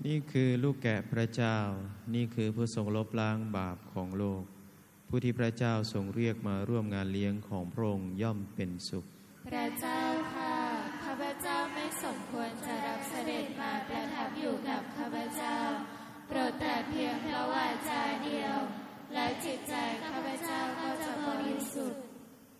นี่คือลูกแกะพระเจ้านี่คือผู้ทรงลบล้างบาปของโลกผู้ที่พระเจ้าทรงเรียกมาร่วมงานเลี้ยงของพระองค์ย่อมเป็นสุขพระเจ้าค่ะข้าพเจ้าไม่สมควรจะรับเสด็จมาประทับอยู่กับข้าพเจ้าโปรดแต่เพียงพระวาจาเดียวและจิตใจข้าพเจ้าก็จะบริสุทธิ์